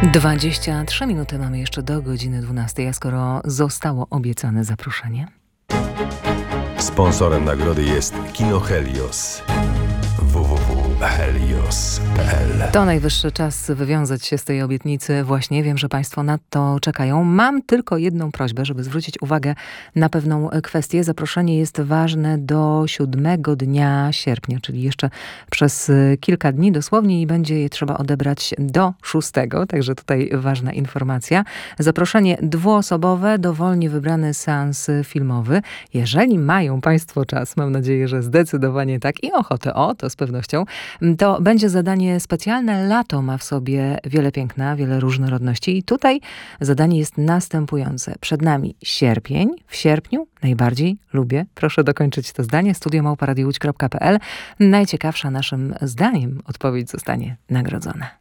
23 minuty mamy jeszcze do godziny 12, a skoro zostało obiecane zaproszenie. Sponsorem nagrody jest Kino Helios. www.helios.pl. To najwyższy czas wywiązać się z tej obietnicy. Właśnie wiem, że Państwo na to czekają. Mam tylko jedną prośbę, żeby zwrócić uwagę na pewną kwestię. Zaproszenie jest ważne do 7 dnia sierpnia, czyli jeszcze przez kilka dni dosłownie i będzie je trzeba odebrać do 6. Także tutaj ważna informacja. Zaproszenie dwuosobowe, dowolnie wybrany seans filmowy. Jeżeli mają Państwo czas, mam nadzieję, że zdecydowanie tak i ochotę, to z pewnością, to będzie zadanie specjalne. Lato ma w sobie wiele piękna, wiele różnorodności i tutaj zadanie jest następujące. Przed nami sierpień. W sierpniu najbardziej lubię. Proszę dokończyć to zdanie. studio@radiołódź.pl. Najciekawsza naszym zdaniem odpowiedź zostanie nagrodzona.